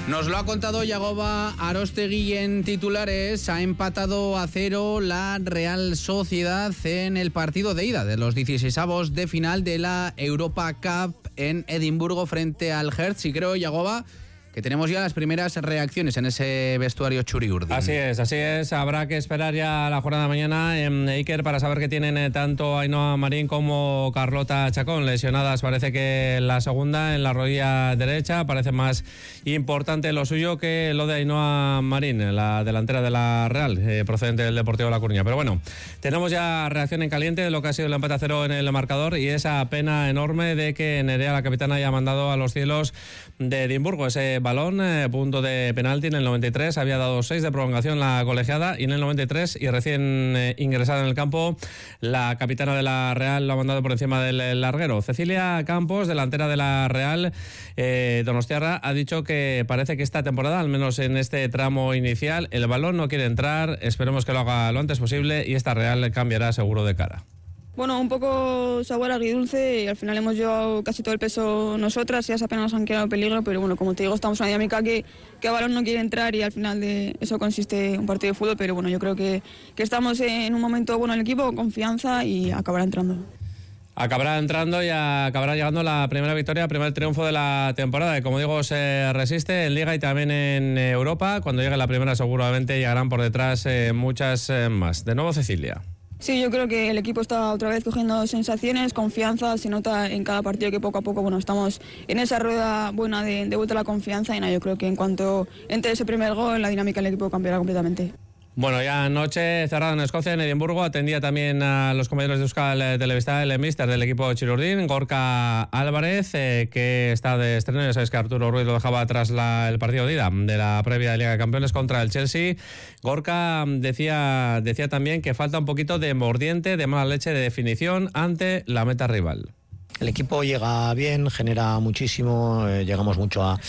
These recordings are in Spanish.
Nos lo ha contado Yagoba Arostegui en titulares. Ha empatado a 0 la Real Sociedad en el partido de ida de los 16avos de final de la Europa Cup en Edimburgo frente al Hertz. Y creo, Yagoba, que tenemos ya las primeras reacciones en ese vestuario Churiurdin. Así es. Habrá que esperar ya la jornada de mañana en Iker para saber que tienen tanto Ainhoa Marín como Carlota Chacón lesionadas. Parece que la segunda en la rodilla derecha parece más importante lo suyo que lo de Ainhoa Marín, la delantera de la Real, procedente del Deportivo de La Coruña. Pero bueno, tenemos ya reacción en caliente de lo que ha sido el empate a 0 en el marcador y esa pena enorme de que Nerea, la capitana, haya mandado a los cielos de Edimburgo ese balón, punto de penalti en el 93, había dado 6 de prolongación la colegiada y en el 93 y recién ingresada en el campo la capitana de la Real lo ha mandado por encima del larguero. Cecilia Campos, delantera de la Real donostiarra, ha dicho que parece que esta temporada, al menos en este tramo inicial, el balón no quiere entrar, esperemos que lo haga lo antes posible y esta Real cambiará seguro de cara. Bueno, un poco sabor agridulce y al final hemos llevado casi todo el peso nosotras y apenas nos han creado peligro, pero bueno, como te digo, estamos en una dinámica que el balón no quiere entrar y al final de eso consiste un partido de fútbol, pero bueno, yo creo que estamos en un momento bueno en el equipo, con confianza y acabará entrando. Acabará entrando y acabará llegando la primera victoria, primer triunfo de la temporada. Y como digo, se resiste en Liga y también en Europa. Cuando llegue la primera seguramente llegarán por detrás muchas más. De nuevo, Cecilia. Sí, yo creo que el equipo está otra vez cogiendo sensaciones, confianza, se nota en cada partido que poco a poco estamos en esa rueda buena de vuelta a la confianza y yo creo que en cuanto entre ese primer gol la dinámica del equipo cambiará completamente. Bueno, ya anoche cerrada en Escocia, en Edimburgo, atendía también a los compañeros de Euskal Telebista el míster del equipo Churiurdin, Gorka Álvarez, que está de estreno. Ya sabéis que Arturo Ruiz lo dejaba tras el partido de ida de la previa de Liga de Campeones contra el Chelsea. Gorka decía también que falta un poquito de mordiente, de mala leche, de definición ante la meta rival. El equipo llega bien, genera muchísimo, llegamos mucho a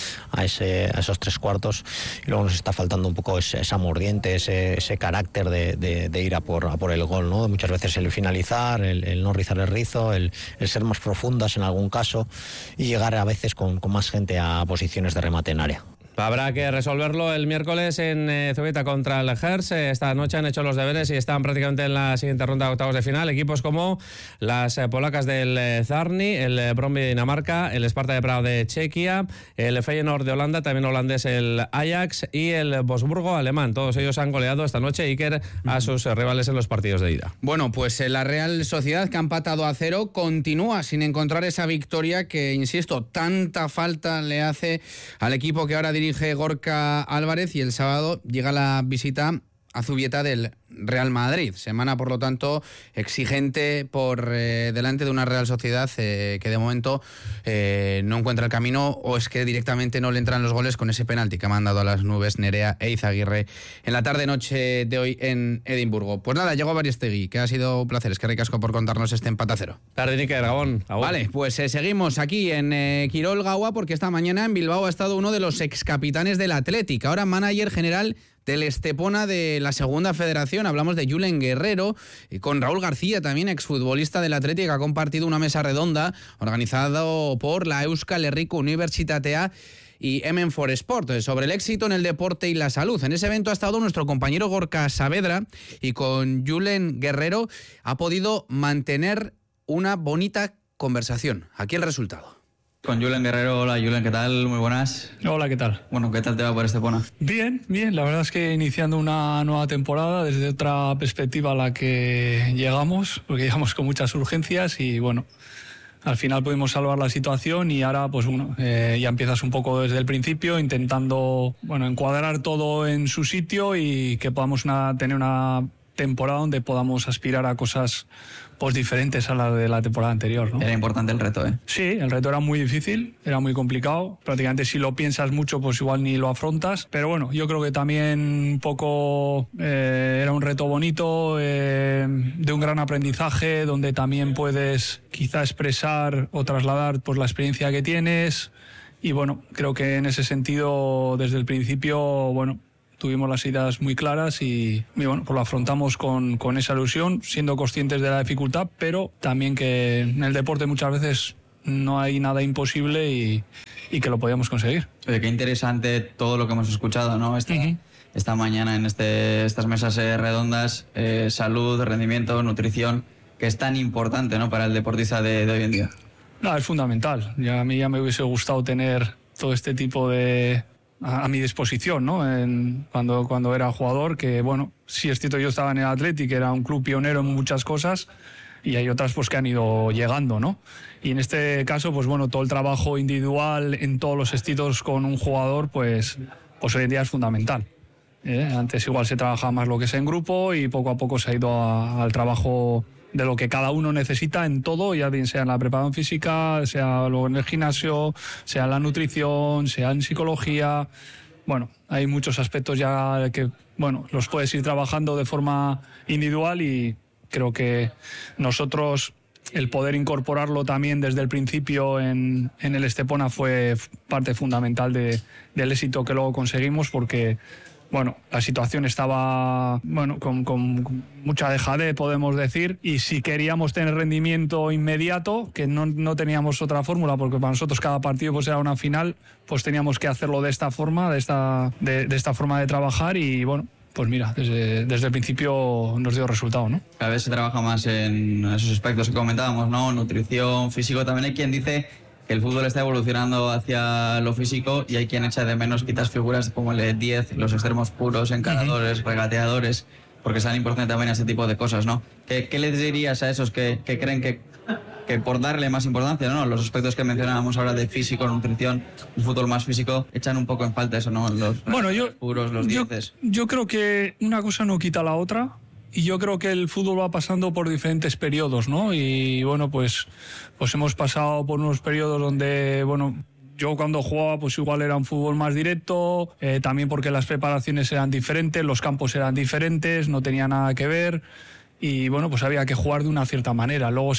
esos tres cuartos y luego nos está faltando un poco esa mordiente, ese carácter de ir a por el gol, ¿no? Muchas veces el finalizar, el no rizar el rizo, el ser más profundas en algún caso y llegar a veces con más gente a posiciones de remate en área. Habrá que resolverlo el miércoles en Zubieta contra el Hertz. Esta noche han hecho los deberes y están prácticamente en la siguiente ronda de octavos de final. Equipos como las polacas del Zarni, el Brøndby de Dinamarca, el Sparta de Praga de Chequia, el Feyenoord de Holanda, también holandés el Ajax y el Wolfsburgo alemán. Todos ellos han goleado esta noche, Iker, a sus rivales en los partidos de ida. Bueno, pues la Real Sociedad, que ha empatado a 0, continúa sin encontrar esa victoria que, insisto, tanta falta le hace al equipo que ahora dirige Gorka Álvarez, y el sábado llega la visita a Zubieta del Real Madrid. Semana, por lo tanto, exigente por delante de una Real Sociedad que de momento no encuentra el camino, o es que directamente no le entran los goles con ese penalti que ha mandado a las nubes Nerea e Izaguirre en la tarde-noche de hoy en Edimburgo. Pues nada, llegó Ariestegui, que ha sido un placer. Es que ricasco por contarnos este empate a 0. Tarde, Níker, Gabón. Vale, pues seguimos aquí en Quirol Gaua, porque esta mañana en Bilbao ha estado uno de los excapitanes del Athletic, ahora manager general del Estepona de la Segunda Federación. Hablamos de Julen Guerrero, con Raúl García, también exfutbolista del Athletic, que ha compartido una mesa redonda organizado por la Euskal Herriko Unibertsitatea y Hemen for Sport, sobre el éxito en el deporte y la salud. En ese evento ha estado nuestro compañero Gorka Saavedra, y con Julen Guerrero ha podido mantener una bonita conversación. Aquí el resultado. Con Julen Guerrero. Hola Julen, ¿qué tal? Muy buenas. Hola, ¿qué tal? Bueno, ¿qué tal te va por Estepona? Bien, la verdad es que iniciando una nueva temporada desde otra perspectiva a la que llegamos, porque llegamos con muchas urgencias y bueno, al final pudimos salvar la situación y ahora pues bueno, ya empiezas un poco desde el principio intentando encuadrar todo en su sitio y que podamos tener una temporada donde podamos aspirar a cosas pues diferentes a la de la temporada anterior, ¿no? Era importante el reto, ¿eh? Sí, el reto era muy difícil, era muy complicado. Prácticamente si lo piensas mucho, pues igual ni lo afrontas. Pero bueno, yo creo que también un poco era un reto bonito, de un gran aprendizaje, donde también puedes quizá expresar o trasladar pues la experiencia que tienes. Y bueno, creo que en ese sentido, desde el principio, bueno, tuvimos las ideas muy claras y bueno, pues lo afrontamos con esa ilusión, siendo conscientes de la dificultad, pero también que en el deporte muchas veces no hay nada imposible y que lo podíamos conseguir. Oye, qué interesante todo lo que hemos escuchado, ¿no? Esta mañana en estas mesas redondas, salud, rendimiento, nutrición, que es tan importante, ¿no?, para el deportista de hoy en día. No, es fundamental. A mí ya me hubiese gustado tener todo este tipo de a mi disposición, ¿no? Cuando era jugador, que bueno, sí es cierto, yo estaba en el Athletic, que era un club pionero en muchas cosas, y hay otras pues que han ido llegando, ¿no? Y en este caso, pues bueno, todo el trabajo individual en todos los estilos con un jugador, pues hoy en día es fundamental. Antes igual se trabajaba más lo que es en grupo y poco a poco se ha ido al trabajo de lo que cada uno necesita en todo, ya bien sea en la preparación física, sea luego en el gimnasio, sea en la nutrición, sea en psicología. Bueno, hay muchos aspectos ya que, bueno, los puedes ir trabajando de forma individual y creo que nosotros el poder incorporarlo también desde el principio en el Estepona fue parte fundamental del éxito que luego conseguimos, porque bueno, la situación estaba con mucha dejadez, podemos decir, y si queríamos tener rendimiento inmediato, que no teníamos otra fórmula, porque para nosotros cada partido pues era una final, pues teníamos que hacerlo de esta forma, de esta forma de trabajar, y bueno, pues mira, desde el principio nos dio resultado, ¿no? Cada vez se trabaja más en esos aspectos que comentábamos, ¿no? Nutrición, físico. También hay quien dice que el fútbol está evolucionando hacia lo físico y hay quien echa de menos quizás figuras como el 10, los extremos puros, encaradores, regateadores, porque es tan importante también ese tipo de cosas, ¿no? ¿Qué les dirías a esos que creen que por darle más importancia, ¿no?, los aspectos que mencionábamos ahora de físico, nutrición, el fútbol más físico, echan un poco en falta eso, ¿no? Los puros, los 10. Yo creo que una cosa no quita la otra. Y yo creo que el fútbol va pasando por diferentes periodos, ¿no? Y bueno, pues hemos pasado por unos periodos donde, bueno, yo cuando jugaba pues igual era un fútbol más directo, también porque las preparaciones eran diferentes, los campos eran diferentes, no tenía nada que ver y bueno, pues había que jugar de una cierta manera. Luego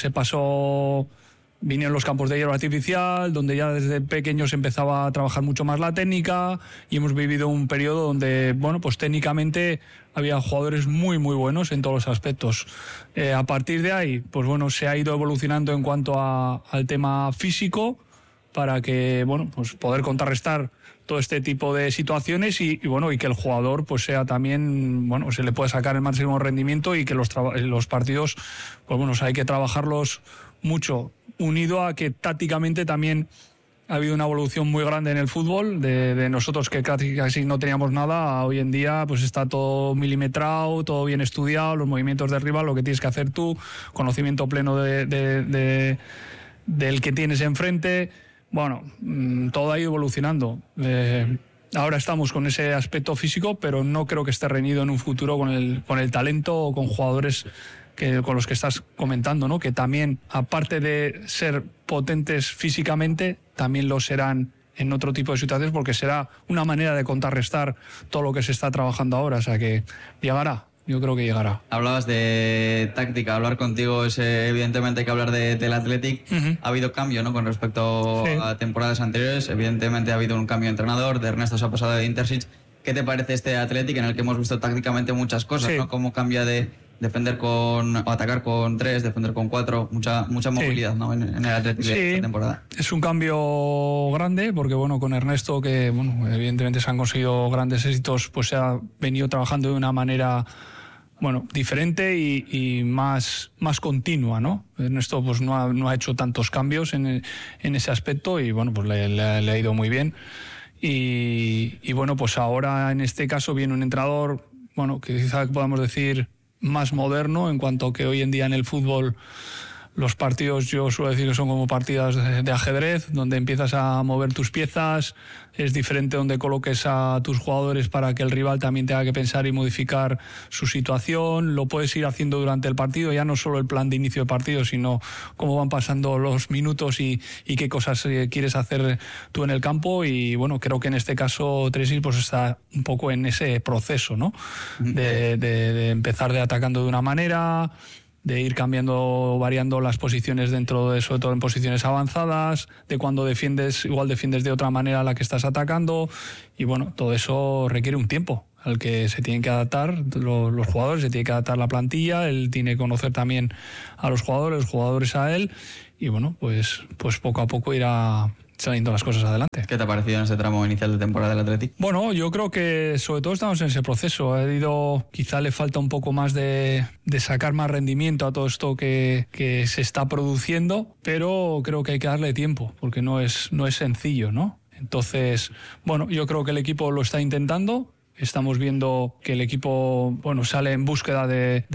vinieron los campos de hierba artificial, donde ya desde pequeños empezaba a trabajar mucho más la técnica y hemos vivido un periodo donde, bueno, pues técnicamente había jugadores muy, muy buenos en todos los aspectos. A partir de ahí, pues bueno, se ha ido evolucionando en cuanto al tema físico para que, bueno, pues poder contrarrestar todo este tipo de situaciones y bueno, y que el jugador pues sea también, bueno, se le puede sacar el máximo rendimiento y que los partidos, pues bueno, hay que trabajarlos mucho, unido a que tácticamente también ha habido una evolución muy grande en el fútbol, de nosotros que casi no teníamos nada, a hoy en día pues está todo milimetrado, todo bien estudiado, los movimientos del rival, lo que tienes que hacer tú, conocimiento pleno del que tienes enfrente. Bueno, todo ha ido evolucionando. Ahora estamos con ese aspecto físico, pero no creo que esté reñido en un futuro con el talento o con jugadores con los que estás comentando, ¿no? Que también, aparte de ser potentes físicamente, también lo serán en otro tipo de situaciones, porque será una manera de contrarrestar todo lo que se está trabajando ahora. O sea que llegará. Yo creo que llegará. Hablabas de táctica, hablar contigo es evidentemente hay que hablar del Athletic. Ha habido cambio, ¿no?, con respecto a temporadas anteriores. Evidentemente ha habido un cambio de entrenador, de Ernesto se ha pasado de Intersic. ¿Qué te parece este Athletic en el que hemos visto tácticamente muchas cosas, ¿no? Cómo cambia de defender o atacar con 3, defender con 4, mucha movilidad, ¿no?, en el Athletic de esta temporada. Es un cambio grande porque bueno, con Ernesto, que bueno, evidentemente se han conseguido grandes éxitos, pues se ha venido trabajando de una manera, bueno, diferente y más continua, ¿no? Ernesto pues no ha hecho tantos cambios en ese aspecto y bueno, pues le ha ido muy bien. Y bueno, pues ahora en este caso viene un entrenador, bueno, que quizá podamos decir más moderno, en cuanto que hoy en día en el fútbol los partidos, yo suelo decir que son como partidas de ajedrez, donde empiezas a mover tus piezas, es diferente donde coloques a tus jugadores para que el rival también tenga que pensar y modificar su situación, lo puedes ir haciendo durante el partido, ya no solo el plan de inicio de partido, sino cómo van pasando los minutos y qué cosas quieres hacer tú en el campo, y bueno, creo que en este caso Tresil pues está un poco en ese proceso, ¿no? De empezar atacando de una manera, de ir cambiando, variando las posiciones dentro de, sobre todo en posiciones avanzadas, de cuando defiendes, igual defiendes de otra manera a la que estás atacando, y bueno, todo eso requiere un tiempo al que se tienen que adaptar los jugadores, se tiene que adaptar la plantilla, él tiene que conocer también a los jugadores a él, y bueno, pues poco a poco irá saliendo las cosas adelante. ¿Qué te ha parecido en este tramo inicial de temporada del Athletic? Bueno, yo creo que sobre todo estamos en ese proceso. Quizá le falta un poco más de sacar más rendimiento a todo esto que se está produciendo, pero creo que hay que darle tiempo, porque no es sencillo, ¿no? Entonces, bueno, yo creo que el equipo lo está intentando. Estamos viendo que el equipo sale en búsqueda de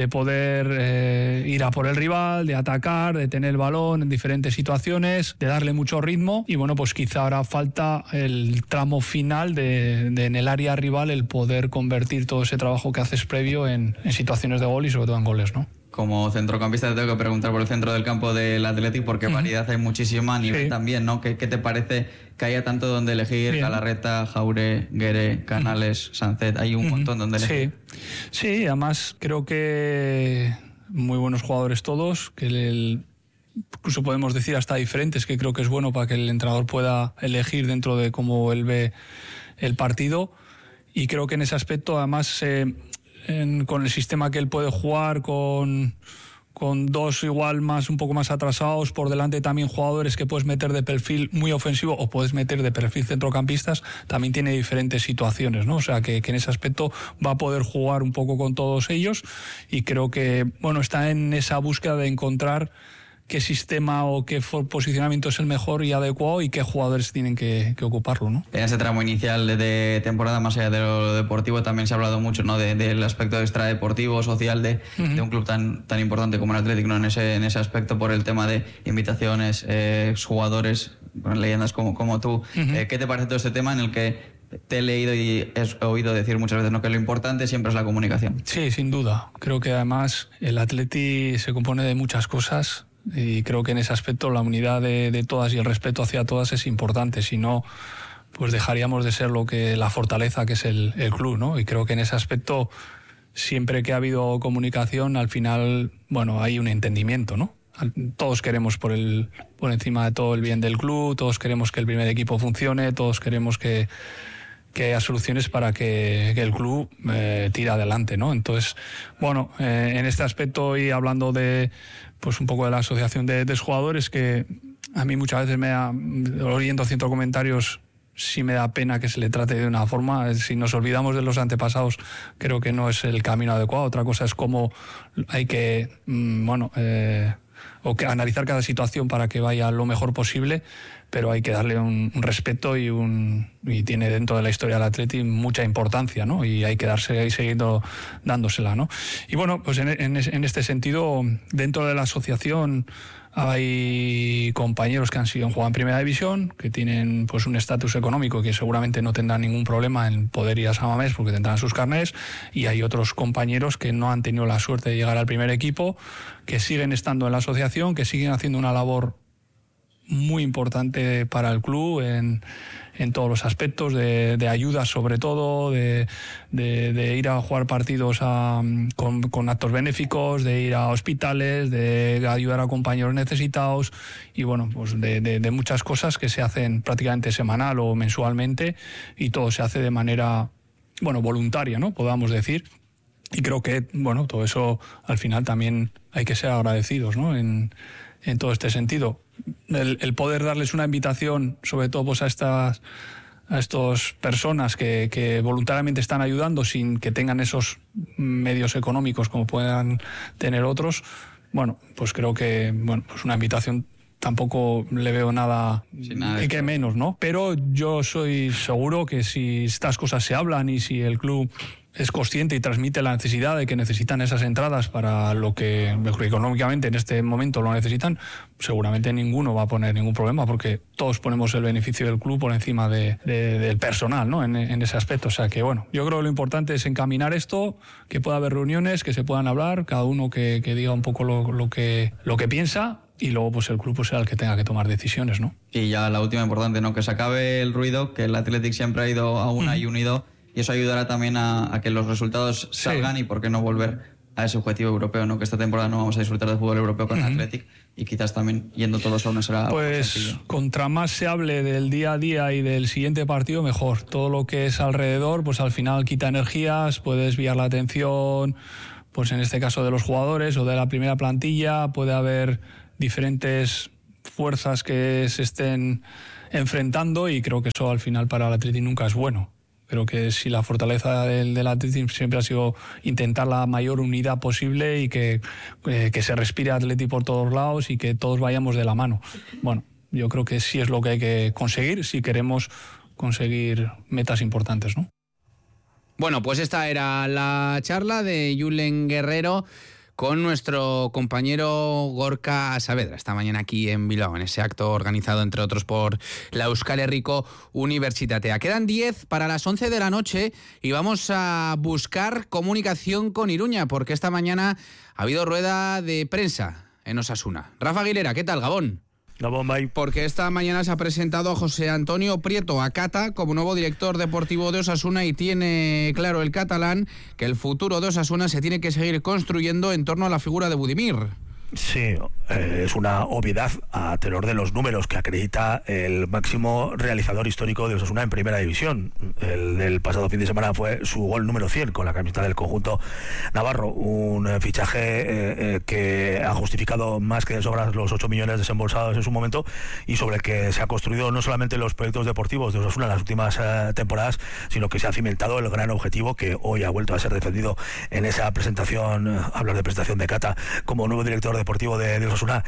poder ir a por el rival, de atacar, de tener el balón en diferentes situaciones, de darle mucho ritmo y pues quizá ahora falta el tramo final de en el área rival el poder convertir todo ese trabajo que haces previo en situaciones de gol y sobre todo en goles, ¿no? Como centrocampista te tengo que preguntar por el centro del campo del Athletic porque variedad hay muchísima a nivel también, ¿no? ¿Qué te parece que haya tanto donde elegir? Bien. Galarreta, Jaure, Gueré, Canales, Sancet, hay un montón donde elegir. Sí, además creo que muy buenos jugadores todos, que incluso podemos decir hasta diferentes, que creo que es bueno para que el entrenador pueda elegir dentro de cómo él ve el partido, y creo que en ese aspecto además con el sistema que él puede jugar, con dos igual un poco más atrasados, por delante también jugadores que puedes meter de perfil muy ofensivo o puedes meter de perfil centrocampistas, también tiene diferentes situaciones, ¿no? O sea que en ese aspecto va a poder jugar un poco con todos ellos, y creo que está en esa búsqueda de encontrar qué sistema o qué posicionamiento es el mejor y adecuado y qué jugadores tienen que ocuparlo, ¿no? En ese tramo inicial de temporada, más allá de lo deportivo, también se ha hablado mucho, ¿no? del aspecto extradeportivo, social de un club tan importante como el Athletic, ¿no? En ese aspecto, por el tema de invitaciones, jugadores, leyendas como tú. ¿Qué te parece todo este tema en el que te he leído y he oído decir muchas veces, ¿no?, que lo importante siempre es la comunicación? Sí, sin duda. Creo que además el Athletic se compone de muchas cosas, y creo que en ese aspecto la unidad de todas y el respeto hacia todas es importante. Si no, pues dejaríamos de ser la fortaleza que es el club, ¿no? Y creo que en ese aspecto, siempre que ha habido comunicación, al final, hay un entendimiento, ¿no? Todos queremos por encima de todo el bien del club, todos queremos que el primer equipo funcione, todos queremos que haya soluciones para que el club tire adelante, ¿no? Entonces, en este aspecto, y hablando de un poco de la asociación de jugadores, que a mí muchas veces oyendo ciertos comentarios, sí me da pena que se le trate de una forma. Si nos olvidamos de los antepasados, creo que no es el camino adecuado. Otra cosa es cómo hay que analizar cada situación para que vaya lo mejor posible, pero hay que darle un respeto y tiene dentro de la historia del Athletic mucha importancia, ¿no? Y hay que seguir dándosela, ¿no? Y pues en este sentido, dentro de la asociación hay compañeros que han jugado en Primera División, que tienen un estatus económico que seguramente no tendrán ningún problema en poder ir a San Mamés porque tendrán sus carnés, y hay otros compañeros que no han tenido la suerte de llegar al primer equipo, que siguen estando en la asociación, que siguen haciendo una labor muy importante para el club en todos los aspectos, de ayuda sobre todo, de ir a jugar partidos con actos benéficos, de ir a hospitales, de ayudar a compañeros necesitados, y de muchas cosas que se hacen prácticamente semanal o mensualmente, y todo se hace de manera voluntaria, ¿no?, podamos decir. Y creo que todo eso al final también hay que ser agradecidos, ¿no?, en todo este sentido. El poder darles una invitación, sobre todo a estas personas que voluntariamente están ayudando sin que tengan esos medios económicos como puedan tener otros, pues creo que una invitación tampoco le veo nada que menos, ¿no? Pero yo soy seguro que si estas cosas se hablan y si el club es consciente y transmite la necesidad de que necesitan esas entradas para lo que económicamente en este momento lo necesitan, seguramente ninguno va a poner ningún problema, porque todos ponemos el beneficio del club por encima del personal, ¿no?, en ese aspecto. O sea que yo creo que lo importante es encaminar esto, que pueda haber reuniones, que se puedan hablar, cada uno que diga un poco lo que piensa, y luego el club sea el que tenga que tomar decisiones, ¿no? Y ya la última importante, ¿no?, que se acabe el ruido, que el Athletic siempre ha ido a una y unido, y eso ayudará también a que los resultados salgan, y por qué no volver a ese objetivo europeo, ¿no?, que esta temporada no vamos a disfrutar de fútbol europeo con el Athletic, y quizás también yendo todos a uno será sencillo. Contra más se hable del día a día y del siguiente partido, mejor. Todo lo que es alrededor, al final quita energías, puede desviar la atención, en este caso de los jugadores o de la primera plantilla, puede haber diferentes fuerzas que se estén enfrentando, y creo que eso al final para el Athletic nunca es bueno. Creo que si la fortaleza del Athletic siempre ha sido intentar la mayor unidad posible y que se respire Athletic por todos lados y que todos vayamos de la mano. Bueno, yo creo que sí es lo que hay que conseguir si queremos conseguir metas importantes, ¿no? Bueno, pues esta era la charla de Julen Guerrero con nuestro compañero Gorka Saavedra esta mañana aquí en Bilbao, en ese acto organizado, entre otros, por la Euskal Herriko Unibertsitatea. Quedan 10 para las 11 de la noche y vamos a buscar comunicación con Iruña, porque esta mañana ha habido rueda de prensa en Osasuna. Rafa Aguilera, ¿qué tal, Gabón? Porque esta mañana se ha presentado a José Antonio Prieto, a Cata, como nuevo director deportivo de Osasuna, y tiene claro el catalán que el futuro de Osasuna se tiene que seguir construyendo en torno a la figura de Budimir. Sí, es una obviedad a tenor de los números que acredita el máximo realizador histórico de Osasuna en primera división. El del pasado fin de semana fue su gol número 100 con la camiseta del conjunto navarro, un fichaje que ha justificado más que de sobra los 8 millones desembolsados en su momento, y sobre el que se ha construido no solamente los proyectos deportivos de Osasuna en las últimas temporadas, sino que se ha cimentado el gran objetivo que hoy ha vuelto a ser defendido en esa presentación, hablar de presentación de Cata como nuevo director deportivo de Osasuna,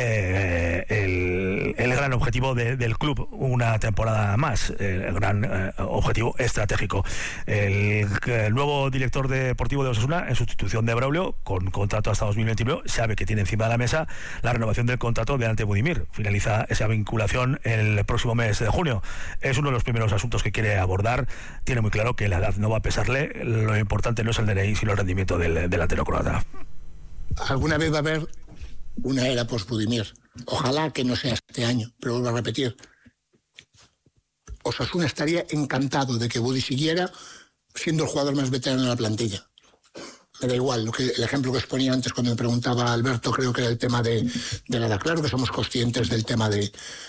el gran objetivo del club una temporada más, el gran objetivo estratégico. El nuevo director deportivo de Osasuna, en sustitución de Braulio, con contrato hasta 2021, sabe que tiene encima de la mesa la renovación del contrato de Ante Budimir. Finaliza esa vinculación el próximo mes de junio. Es uno de los primeros asuntos que quiere abordar. Tiene muy claro que la edad no va a pesarle, lo importante no es el DNI sino el rendimiento del delantero croata. Alguna vez va a haber una era post-Budimir. Ojalá que no sea este año, pero vuelvo a repetir. Osasuna estaría encantado de que Budi siguiera siendo el jugador más veterano de la plantilla. Me da igual, el ejemplo que os ponía antes cuando me preguntaba Alberto, creo que era el tema de la edad. Claro que somos conscientes del tema de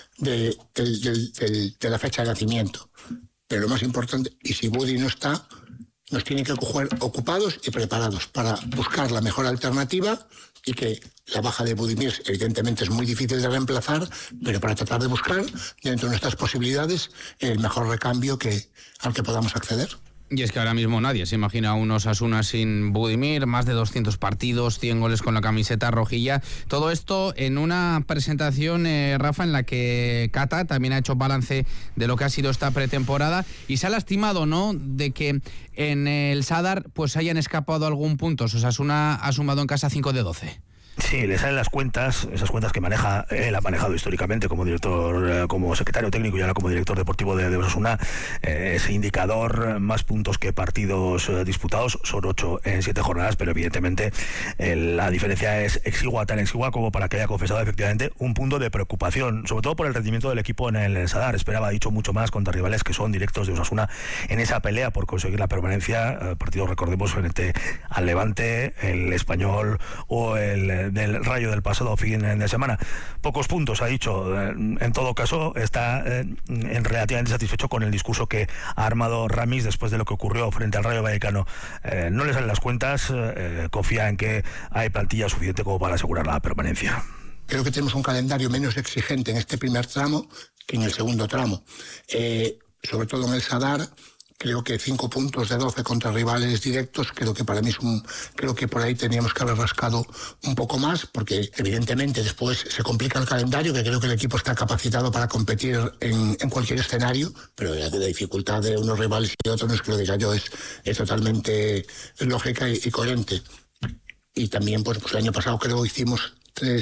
la fecha de nacimiento, pero lo más importante, y si Budi no está, nos tienen que coger ocupados y preparados para buscar la mejor alternativa, y que la baja de Budimir evidentemente es muy difícil de reemplazar, pero para tratar de buscar dentro de nuestras posibilidades el mejor recambio al que podamos acceder. Y es que ahora mismo nadie se imagina a un Osasuna sin Budimir, más de 200 partidos, 100 goles con la camiseta rojilla. Todo esto en una presentación, Rafa, en la que Cata también ha hecho balance de lo que ha sido esta pretemporada, y se ha lastimado, ¿no?, de que en el Sadar pues hayan escapado algún punto. Osasuna ha sumado en casa 5 de 12. Sí, le salen las cuentas, esas cuentas que maneja, él ha manejado históricamente como director, como secretario técnico y ahora como director deportivo de Osasuna. Ese indicador, más puntos que partidos disputados, son 8 en 7 jornadas, pero evidentemente la diferencia es exigua, tan exigua como para que haya confesado efectivamente un punto de preocupación, sobre todo por el rendimiento del equipo en el Sadar. Esperaba, dicho, mucho más contra rivales que son directos de Osasuna en esa pelea por conseguir la permanencia. Partido, recordemos, frente al Levante, el Español o el del Rayo del pasado fin de semana. Pocos puntos, ha dicho. En todo caso, está relativamente satisfecho con el discurso que ha armado Ramis después de lo que ocurrió frente al Rayo Vallecano. No le salen las cuentas, confía en que hay plantilla suficiente como para asegurar la permanencia. Creo que tenemos un calendario menos exigente en este primer tramo que en el segundo tramo. Sobre todo en el Sadar, creo que 5 puntos de 12 contra rivales directos, creo que para mí creo que por ahí teníamos que haber rascado un poco más, porque evidentemente después se complica el calendario, que creo que el equipo está capacitado para competir en cualquier escenario, pero la dificultad de unos rivales y de otros, no es que lo diga yo, es totalmente lógica y coherente. Y también, pues el año pasado creo hicimos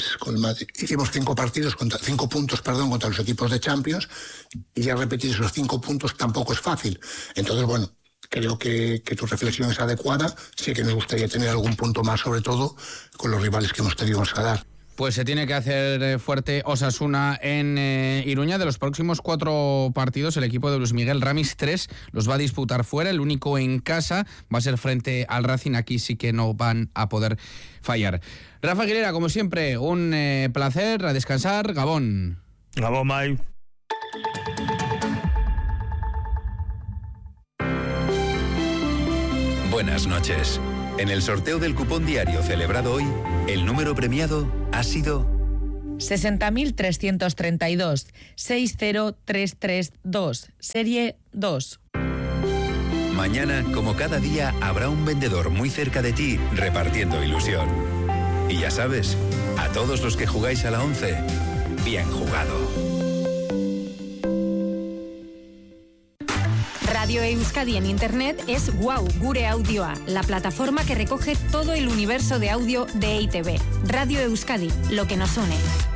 5 partidos, 5 puntos, contra los equipos de Champions, y ya repetir esos 5 puntos tampoco es fácil. Entonces, bueno, creo que tu reflexión es adecuada. Sí que nos gustaría tener algún punto más, sobre todo con los rivales que hemos tenido en Sadar. Pues se tiene que hacer fuerte Osasuna en Iruña. De los próximos 4 partidos, el equipo de Luis Miguel Ramis 3 los va a disputar fuera. El único en casa va a ser frente al Racing. Aquí sí que no van a poder fallar. Rafa Aguilera, como siempre, un placer. A descansar. Gabón. Gabón, Mai. Buenas noches. En el sorteo del cupón diario celebrado hoy, el número premiado ha sido 60.332, 60332, serie 2. Mañana, como cada día, habrá un vendedor muy cerca de ti repartiendo ilusión. Y ya sabes, a todos los que jugáis a la 11, bien jugado. Radio Euskadi en Internet es Wow Gure Audioa, la plataforma que recoge todo el universo de audio de EITB. Radio Euskadi, lo que nos une.